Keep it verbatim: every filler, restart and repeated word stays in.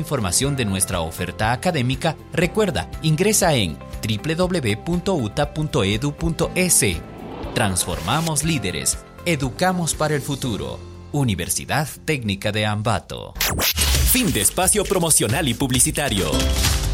información de nuestra oferta académica, recuerda, ingresa en doble u doble u doble u punto u t a punto e d u punto e s. Transformamos líderes, educamos para el futuro. Universidad Técnica de Ambato. Fin de espacio promocional y publicitario.